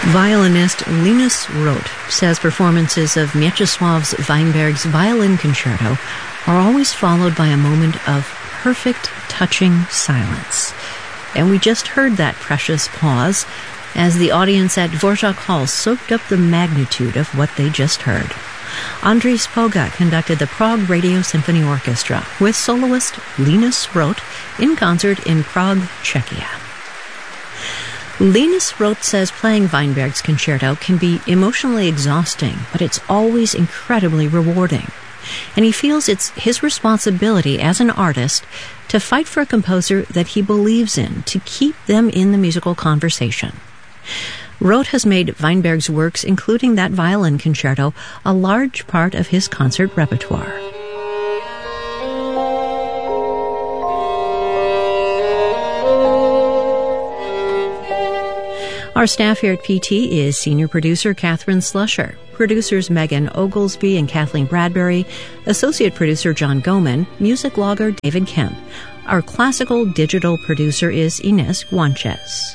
Violinist Linus Roth says performances of Mieczysław Weinberg's Violin Concerto are always followed by a moment of perfect, touching silence. And we just heard that precious pause as the audience at Dvorak Hall soaked up the magnitude of what they just heard. Andrzej Spoga conducted the Prague Radio Symphony Orchestra with soloist Linus Roth in concert in Prague, Czechia. Linus Roth says playing Weinberg's concerto can be emotionally exhausting, but it's always incredibly rewarding. And he feels it's his responsibility as an artist to fight for a composer that he believes in, to keep them in the musical conversation. Roth has made Weinberg's works, including that violin concerto, a large part of his concert repertoire. Our staff here at PT is senior producer Catherine Slusher, producers Megan Oglesby and Kathleen Bradbury, associate producer John Goman, music logger David Kemp. Our classical digital producer is Ines Guanches.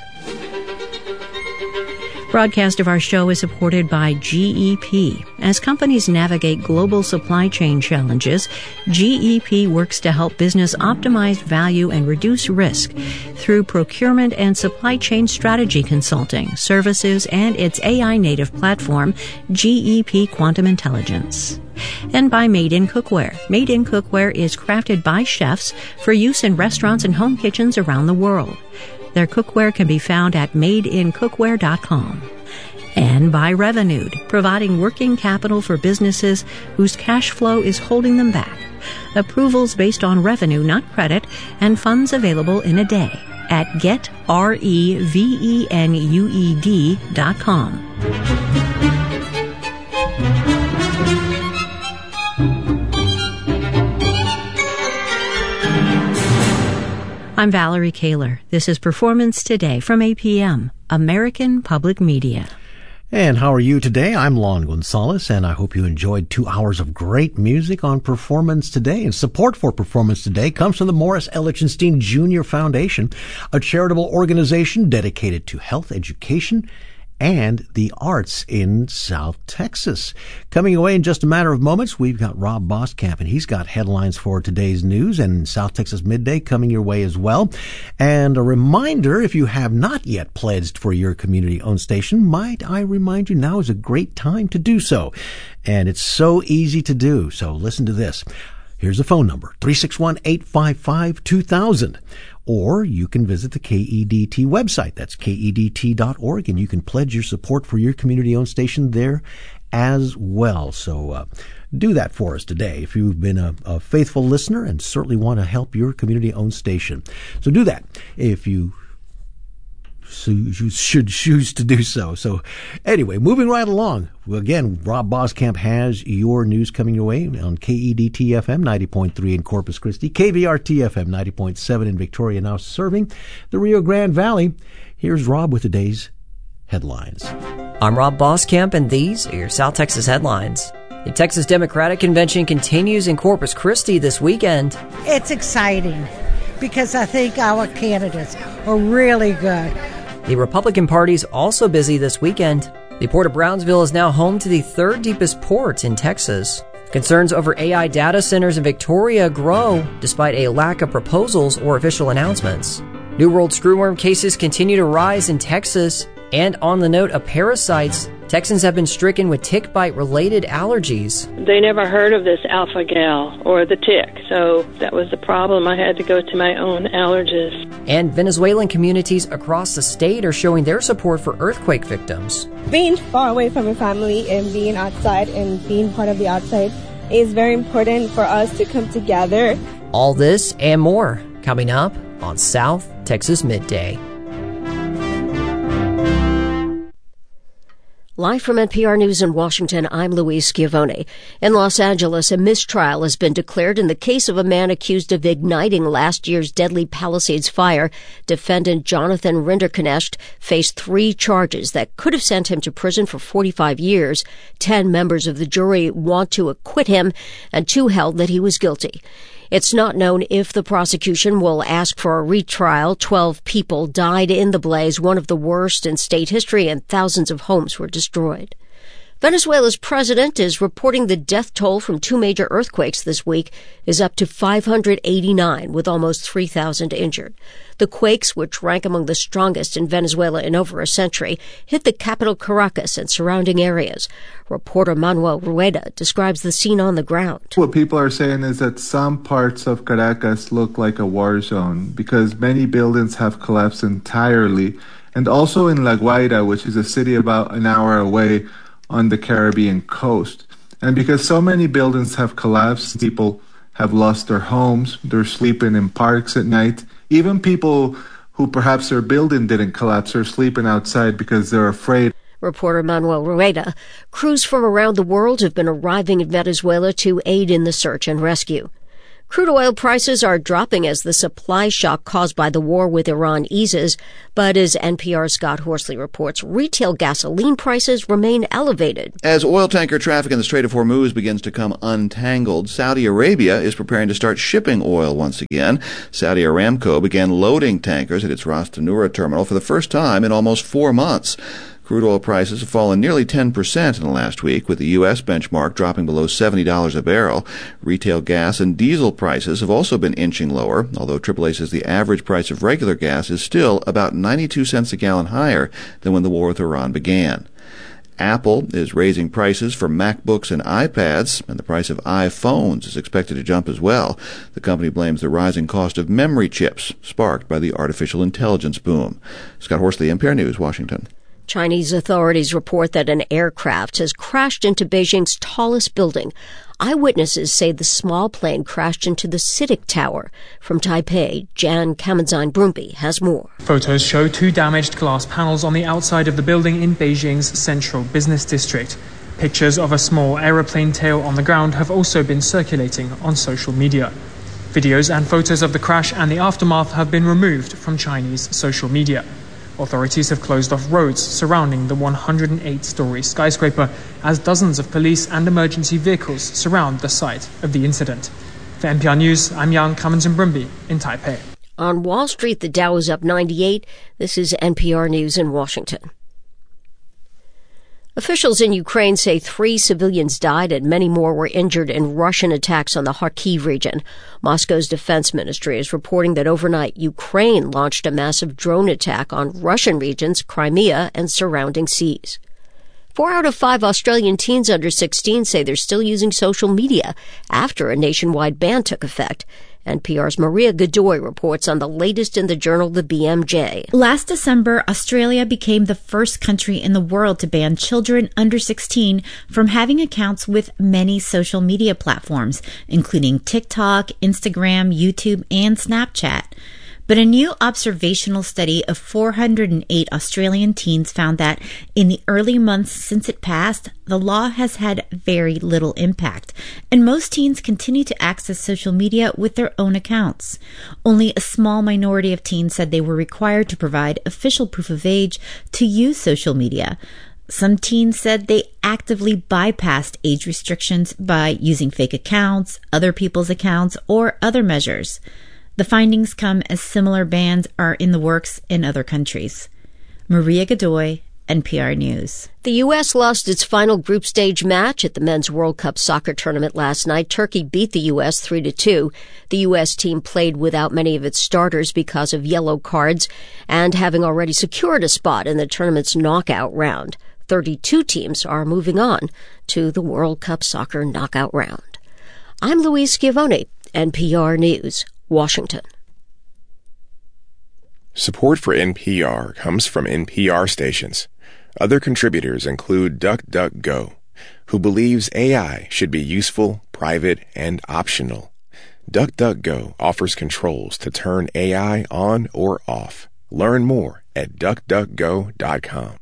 Broadcast of our show is supported by GEP. As companies navigate global supply chain challenges, GEP works to help business optimize value and reduce risk through procurement and supply chain strategy consulting, services, and its AI-native platform, GEP Quantum Intelligence. And by Made in Cookware. Made in Cookware is crafted by chefs for use in restaurants and home kitchens around the world. Their cookware can be found at madeincookware.com. And by Revenued, providing working capital for businesses whose cash flow is holding them back. Approvals based on revenue, not credit, and funds available in a day at getrevenued.com. I'm Valerie Kaler. This is Performance Today from APM, American Public Media. And how are you today? I'm Lon Gonzalez, and I hope you enjoyed 2 hours of great music on Performance Today. And support for Performance Today comes from the Morris L. Lichtenstein Jr. Foundation, a charitable organization dedicated to health education and the arts in South Texas. Coming away in just a matter of moments, we've got Rob Boskamp, and he's got headlines for today's news, and South Texas Midday coming your way as well. And a reminder, if you have not yet pledged for your community-owned station, might I remind you, now is a great time to do so. And it's so easy to do, so listen to this. Here's the phone number, 361-855-2000. Or you can visit the KEDT website. That's KEDT.org, and you can pledge your support for your community-owned station there as well. So do that for us today if you've been a faithful listener and certainly want to help your community-owned station. So do that if you should choose to do so. So anyway, moving right along. Again, Rob Boskamp has your news coming your way on KEDT-FM 90.3 in Corpus Christi, KVRT-FM 90.7 in Victoria, now serving the Rio Grande Valley. Here's Rob with today's headlines. I'm Rob Boskamp, and these are your South Texas headlines. The Texas Democratic Convention continues in Corpus Christi this weekend. It's exciting because I think our candidates are really good. The Republican Party's also busy this weekend. The Port of Brownsville is now home to the third deepest port in Texas. Concerns over AI data centers in Victoria grow despite a lack of proposals or official announcements. New World screwworm cases continue to rise in Texas. And on the note of parasites, Texans have been stricken with tick bite-related allergies. They never heard of this alpha-gal or the tick, so that was the problem. I had to go to my own allergist. And Venezuelan communities across the state are showing their support for earthquake victims. Being far away from your family and being outside and being part of the outside is very important for us to come together. All this and more coming up on South Texas Midday. Live from NPR News in Washington, I'm Louise Schiavone. In Los Angeles, a mistrial has been declared in the case of a man accused of igniting last year's deadly Palisades fire. Defendant Jonathan Rinderknecht faced 3 charges that could have sent him to prison for 45 years. 10 members of the jury want to acquit him, and 2 held that he was guilty. It's not known if the prosecution will ask for a retrial. 12 people died in the blaze, one of the worst in state history, and thousands of homes were destroyed. Venezuela's president is reporting the death toll from two major earthquakes this week is up to 589, with almost 3,000 injured. The quakes, which rank among the strongest in Venezuela in over a century, hit the capital Caracas and surrounding areas. Reporter Manuel Rueda describes the scene on the ground. What people are saying is that some parts of Caracas look like a war zone because many buildings have collapsed entirely, and also in La Guaira, which is a city about an hour away, on the Caribbean coast. And because so many buildings have collapsed, people have lost their homes, they're sleeping in parks at night. Even people who perhaps their building didn't collapse are sleeping outside because they're afraid. Reporter Manuel Rueda. Crews from around the world have been arriving in Venezuela to aid in the search and rescue. Crude oil prices are dropping as the supply shock caused by the war with Iran eases, but as NPR's Scott Horsley reports, retail gasoline prices remain elevated. As oil tanker traffic in the Strait of Hormuz begins to come untangled, Saudi Arabia is preparing to start shipping oil once again. Saudi Aramco began loading tankers at its Ras Tanura terminal for the first time in almost 4 months. Crude oil prices have fallen nearly 10% in the last week, with the U.S. benchmark dropping below $70 a barrel. Retail gas and diesel prices have also been inching lower, although AAA says the average price of regular gas is still about 92 cents a gallon higher than when the war with Iran began. Apple is raising prices for MacBooks and iPads, and the price of iPhones is expected to jump as well. The company blames the rising cost of memory chips, sparked by the artificial intelligence boom. Scott Horsley, NPR News, Washington. Chinese authorities report that an aircraft has crashed into Beijing's tallest building. Eyewitnesses say the small plane crashed into the CITIC Tower. From Taipei, Jan Kamenzine-Brumby has more. Photos show two damaged glass panels on the outside of the building in Beijing's central business district. Pictures of a small aeroplane tail on the ground have also been circulating on social media. Videos and photos of the crash and the aftermath have been removed from Chinese social media. Authorities have closed off roads surrounding the 108-story skyscraper as dozens of police and emergency vehicles surround the site of the incident. For NPR News, I'm Jan Kamenzine-Brumby in Taipei. On Wall Street, the Dow is up 98. This is NPR News in Washington. Officials in Ukraine say 3 civilians died and many more were injured in Russian attacks on the Kharkiv region. Moscow's defense ministry is reporting that overnight Ukraine launched a massive drone attack on Russian regions, Crimea, and surrounding seas. 4 out of 5 Australian teens under 16 say they're still using social media after a nationwide ban took effect. NPR's Maria Godoy reports on the latest in the journal The BMJ. Last December, Australia became the first country in the world to ban children under 16 from having accounts with many social media platforms, including TikTok, Instagram, YouTube, and Snapchat. But a new observational study of 408 Australian teens found that in the early months since it passed, the law has had very little impact, and most teens continue to access social media with their own accounts. Only a small minority of teens said they were required to provide official proof of age to use social media. Some teens said they actively bypassed age restrictions by using fake accounts, other people's accounts, or other measures. The findings come as similar bans are in the works in other countries. Maria Godoy, NPR News. The U.S. lost its final group stage match at the Men's World Cup soccer tournament last night. Turkey beat the U.S. 3-2. The U.S. team played without many of its starters because of yellow cards and having already secured a spot in the tournament's knockout round. 32 teams are moving on to the World Cup soccer knockout round. I'm Louise Schiavone, NPR News, Washington. Support for NPR comes from NPR stations. Other contributors include DuckDuckGo, who believes AI should be useful, private, and optional. DuckDuckGo offers controls to turn AI on or off. Learn more at DuckDuckGo.com.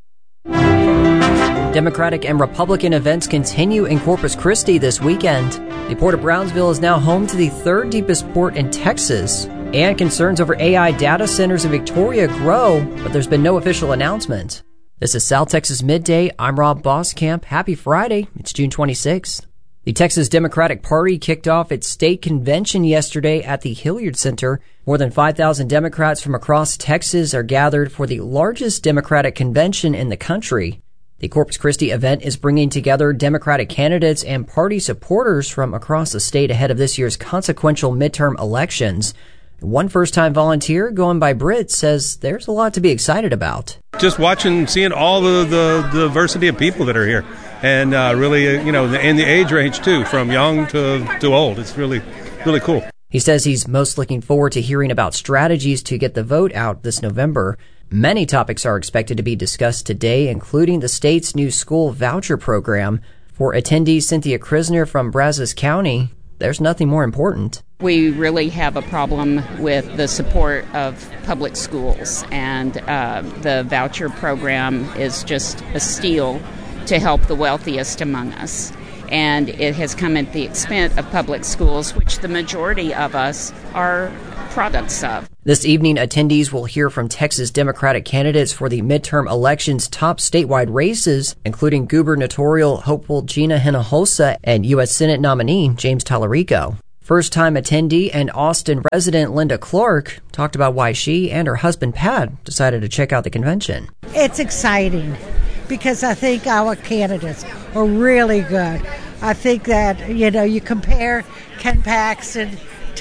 Democratic and Republican events continue in Corpus Christi this weekend. The Port of Brownsville is now home to the third deepest port in Texas, and concerns over AI data centers in Victoria grow, but there's been no official announcement. This is South Texas Midday. I'm Rob Boskamp. Happy Friday. It's June 26th. The Texas Democratic Party kicked off its state convention yesterday at the Hilliard Center. More than 5,000 Democrats from across Texas are gathered for the largest Democratic convention in the country. The Corpus Christi event is bringing together Democratic candidates and party supporters from across the state ahead of this year's consequential midterm elections. One first-time volunteer, going by Britt, says there's a lot to be excited about. Just seeing all the diversity of people that are here. And really, in the age range, too, from young to old. It's really, really cool. He says he's most looking forward to hearing about strategies to get the vote out this November. Many topics are expected to be discussed today, including the state's new school voucher program. For attendee Cynthia Krisner from Brazos County, there's nothing more important. We really have a problem with the support of public schools, and the voucher program is just a steal to help the wealthiest among us. And it has come at the expense of public schools, which the majority of us are products of. This evening, attendees will hear from Texas Democratic candidates for the midterm election's top statewide races, including gubernatorial hopeful Gina Hinojosa and U.S. Senate nominee James Tallarico. First-time attendee and Austin resident Linda Clark talked about why she and her husband Pat decided to check out the convention. It's exciting because I think our candidates are really good. I think that, you compare Ken Paxton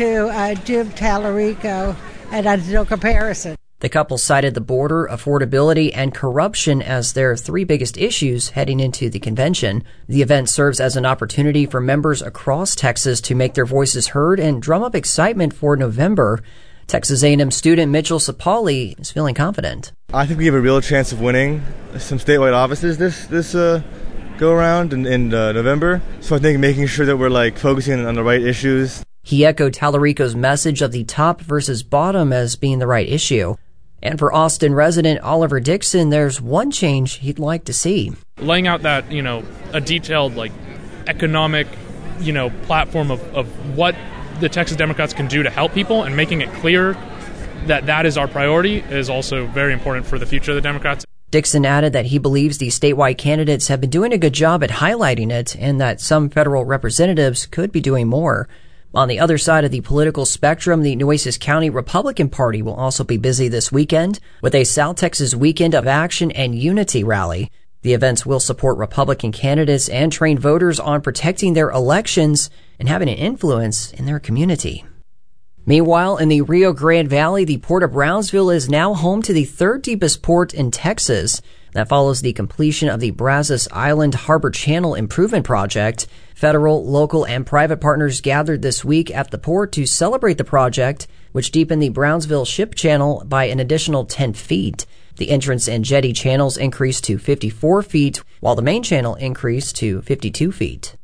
to Jim Tallarico, and there's no comparison. The couple cited the border, affordability, and corruption as their three biggest issues heading into the convention. The event serves as an opportunity for members across Texas to make their voices heard and drum up excitement for November. Texas A&M student Mitchell Sapali is feeling confident. I think we have a real chance of winning some statewide offices this go around in November. So I think making sure that we're focusing on the right issues. He echoed Tallarico's message of the top versus bottom as being the right issue. And for Austin resident Oliver Dixon, there's one change he'd like to see. Laying out that, a detailed, economic, platform of what the Texas Democrats can do to help people, and making it clear that that is our priority is also very important for the future of the Democrats. Dixon added that he believes the statewide candidates have been doing a good job at highlighting it, and that some federal representatives could be doing more. On the other side of the political spectrum, the Nueces County Republican Party will also be busy this weekend with a South Texas Weekend of Action and Unity rally. The events will support Republican candidates and train voters on protecting their elections and having an influence in their community. Meanwhile, in the Rio Grande Valley, the Port of Brownsville is now home to the third deepest port in Texas. That follows the completion of the Brazos Island Harbor Channel Improvement Project. Federal, local, and private partners gathered this week at the port to celebrate the project, which deepened the Brownsville Ship Channel by an additional 10 feet. The entrance and jetty channels increased to 54 feet, while the main channel increased to 52 feet.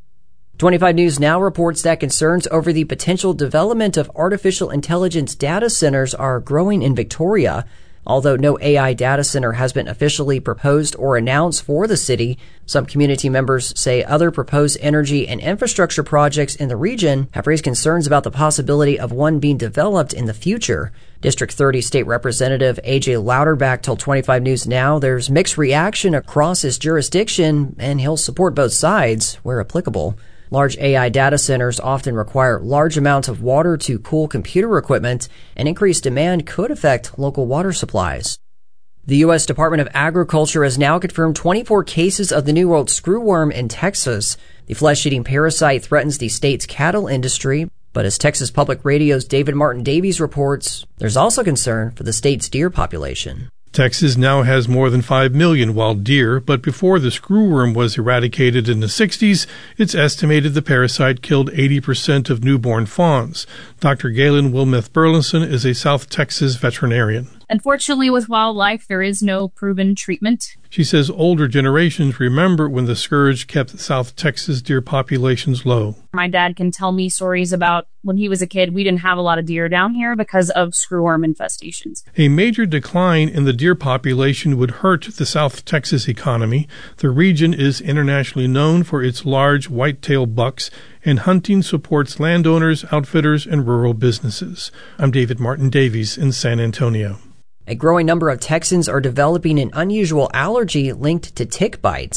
25 News Now reports that concerns over the potential development of artificial intelligence data centers are growing in Victoria. Although no AI data center has been officially proposed or announced for the city, some community members say other proposed energy and infrastructure projects in the region have raised concerns about the possibility of one being developed in the future. District 30 State Representative A.J. Louderback told 25 News Now there's mixed reaction across his jurisdiction, and he'll support both sides where applicable. Large AI data centers often require large amounts of water to cool computer equipment, and increased demand could affect local water supplies. The U.S. Department of Agriculture has now confirmed 24 cases of the New World screwworm in Texas. The flesh-eating parasite threatens the state's cattle industry, but as Texas Public Radio's David Martin Davies reports, there's also concern for the state's deer population. Texas now has more than 5 million wild deer, but before the screwworm was eradicated in the 60s, it's estimated the parasite killed 80% of newborn fawns. Dr. Galen Wilmeth Burleson is a South Texas veterinarian. Unfortunately, with wildlife, there is no proven treatment. She says older generations remember when the scourge kept South Texas deer populations low. My dad can tell me stories about when he was a kid, we didn't have a lot of deer down here because of screwworm infestations. A major decline in the deer population would hurt the South Texas economy. The region is internationally known for its large whitetail bucks, and hunting supports landowners, outfitters, and rural businesses. I'm David Martin Davies in San Antonio. A growing number of Texans are developing an unusual allergy linked to tick bites. The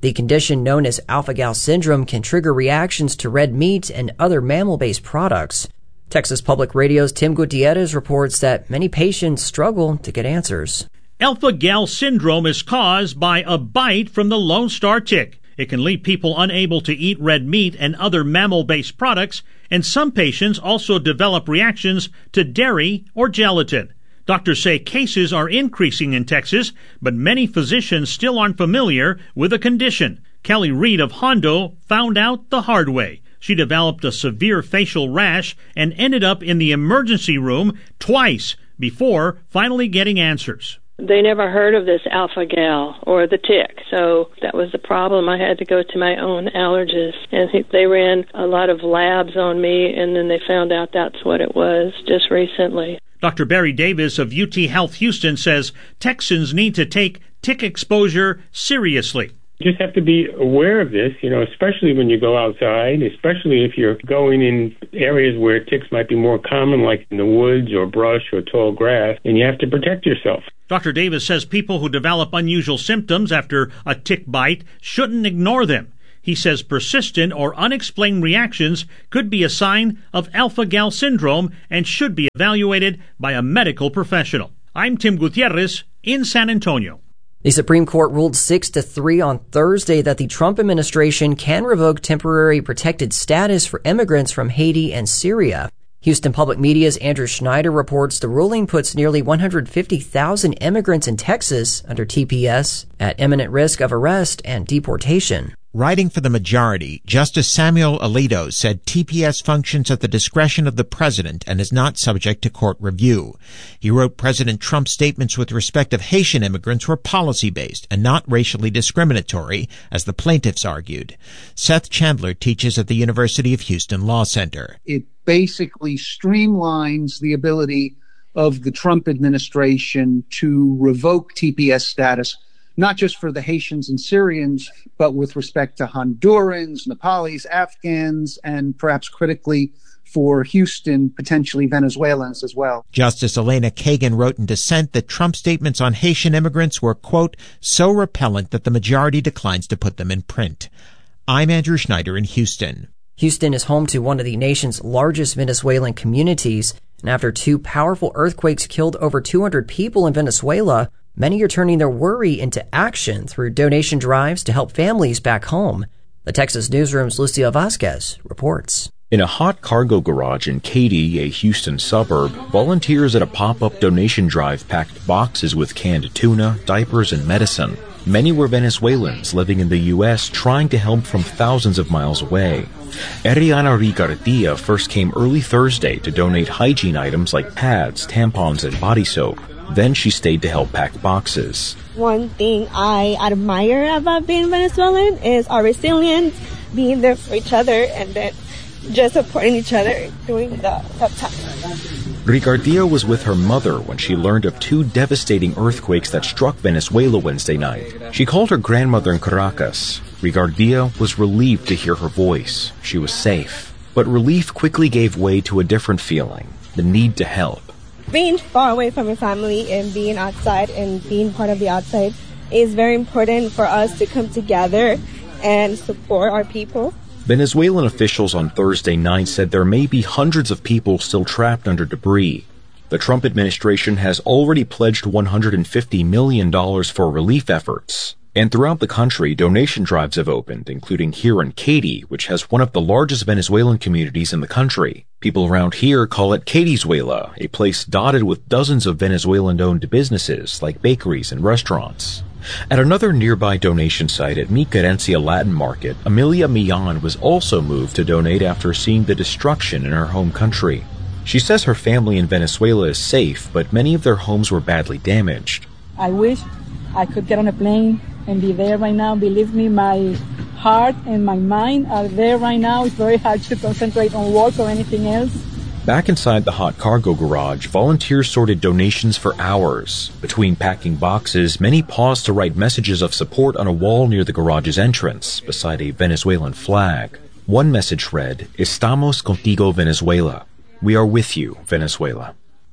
The condition known as alpha-gal syndrome can trigger reactions to red meat and other mammal-based products. Texas Public Radio's Tim Gutierrez reports that many patients struggle to get answers. Alpha-gal syndrome is caused by a bite from the Lone Star tick. It can leave people unable to eat red meat and other mammal-based products, and some patients also develop reactions to dairy or gelatin. Doctors say cases are increasing in Texas, but many physicians still aren't familiar with the condition. Kelly Reed of Hondo found out the hard way. She developed a severe facial rash and ended up in the emergency room twice before finally getting answers. They never heard of this alpha-gal or the tick, so that was the problem. I had to go to my own allergist, and they ran a lot of labs on me, and then they found out that's what it was just recently. Dr. Barry Davis of UT Health Houston says Texans need to take tick exposure seriously. You just have to be aware of this, especially when you go outside, especially if you're going in areas where ticks might be more common, like in the woods or brush or tall grass, and you have to protect yourself. Dr. Davis says people who develop unusual symptoms after a tick bite shouldn't ignore them. He says persistent or unexplained reactions could be a sign of alpha-gal syndrome and should be evaluated by a medical professional. I'm Tim Gutierrez in San Antonio. The Supreme Court ruled 6-3 on Thursday that the Trump administration can revoke temporary protected status for immigrants from Haiti and Syria. Houston Public Media's Andrew Schneider reports the ruling puts nearly 150,000 immigrants in Texas under TPS at imminent risk of arrest and deportation. Writing for the majority, Justice Samuel Alito said TPS functions at the discretion of the president and is not subject to court review. He wrote President Trump's statements with respect of Haitian immigrants were policy-based and not racially discriminatory, as the plaintiffs argued. Seth Chandler teaches at the University of Houston Law Center. It basically streamlines the ability of the Trump administration to revoke TPS status, not just for the Haitians and Syrians, but with respect to Hondurans, Nepalis, Afghans, and perhaps critically for Houston, potentially Venezuelans as well. Justice Elena Kagan wrote in dissent that Trump's statements on Haitian immigrants were, quote, so repellent that the majority declines to put them in print. I'm Andrew Schneider in Houston. Houston is home to one of the nation's largest Venezuelan communities, and after two powerful earthquakes killed over 200 people in Venezuela, many are turning their worry into action through donation drives to help families back home. The Texas Newsroom's Lucio Vasquez reports. In a hot cargo garage in Katy, a Houston suburb, volunteers at a pop-up donation drive packed boxes with canned tuna, diapers, and medicine. Many were Venezuelans living in the U.S. trying to help from thousands of miles away. Ariana Rigardia first came early Thursday to donate hygiene items like pads, tampons, and body soap. Then she stayed to help pack boxes. One thing I admire about being Venezuelan is our resilience, being there for each other, and then just supporting each other during the tough times. Rigardia was with her mother when she learned of two devastating earthquakes that struck Venezuela Wednesday night. She called her grandmother in Caracas. Rigardia was relieved to hear her voice. She was safe. But relief quickly gave way to a different feeling, the need to help. Being far away from your family and being outside and being part of the outside is very important for us to come together and support our people. Venezuelan officials on Thursday night said there may be hundreds of people still trapped under debris. The Trump administration has already pledged $150 million for relief efforts. And throughout the country, donation drives have opened, including here in Katy, which has one of the largest Venezuelan communities in the country. People around here call it Katyzuela, a place dotted with dozens of Venezuelan-owned businesses like bakeries and restaurants. At another nearby donation site at Mi Querencia Latin Market, Amelia Millan was also moved to donate after seeing the destruction in her home country. She says her family in Venezuela is safe, but many of their homes were badly damaged. I wish I could get on a plane and be there right now. Believe me, my heart and my mind are there right now. It's very hard to concentrate on work or anything else. Back inside the hot cargo garage, volunteers sorted donations for hours. Between packing boxes, many paused to write messages of support on a wall near the garage's entrance, beside a Venezuelan flag. One message read, Estamos contigo, Venezuela. We are with you, Venezuela.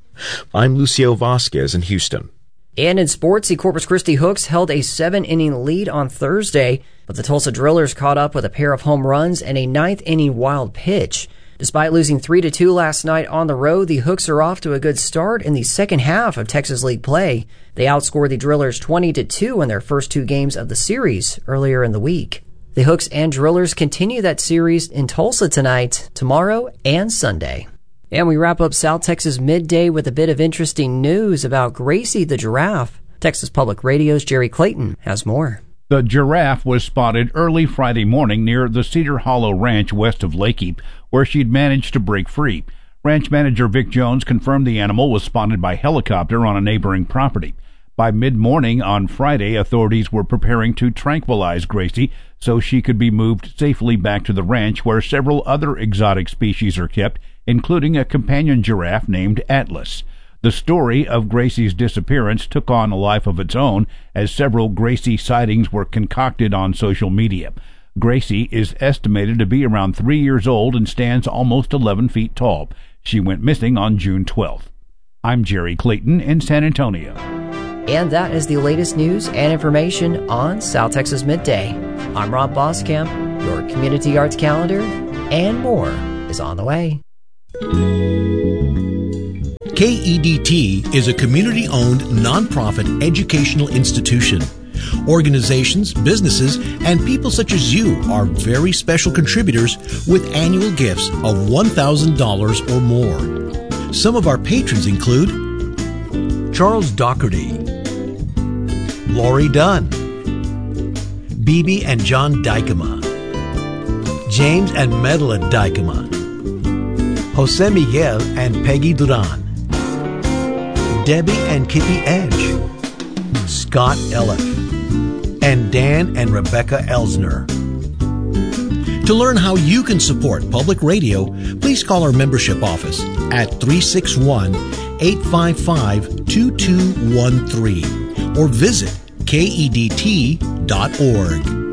I'm Lucio Vasquez in Houston. And in sports, the Corpus Christi Hooks held a 7-inning lead on Thursday But the Tulsa Drillers caught up with a pair of home runs and a ninth-inning wild pitch. Despite losing 3-2 last night on the road, the Hooks are off to a good start in the second half of Texas League play. They outscored the Drillers 20-2 in their first 2 games of the series earlier in the week. The Hooks and Drillers continue that series in Tulsa tonight, tomorrow, and Sunday. And we wrap up South Texas Midday with a bit of interesting news about Gracie the giraffe. Texas Public Radio's Jerry Clayton has more. The giraffe was spotted early Friday morning near the Cedar Hollow Ranch west of Leakey, where she'd managed to break free. Ranch manager Vic Jones confirmed the animal was spotted by helicopter on a neighboring property. By mid-morning on Friday, authorities were preparing to tranquilize Gracie so she could be moved safely back to the ranch where several other exotic species are kept, including a companion giraffe named Atlas. The story of Gracie's disappearance took on a life of its own as several Gracie sightings were concocted on social media. Gracie is estimated to be around 3 years old and stands almost 11 feet tall. She went missing on June 12th. I'm Jerry Clayton in San Antonio. And that is the latest news and information on South Texas Midday. I'm Rob Boskamp. Your community arts calendar and more is on the way. KEDT is a community-owned, nonprofit educational institution. Organizations, businesses, and people such as you are very special contributors with annual gifts of $1,000 or more. Some of our patrons include Charles Doherty, Lori Dunn, Bibi and John Dykema, James and Madeline Dykema, Jose Miguel and Peggy Duran, Debbie and Kitty Edge, Scott Elliff, and Dan and Rebecca Elsner. To learn how you can support public radio, please call our membership office at 361-855-2213 or visit KEDT.org.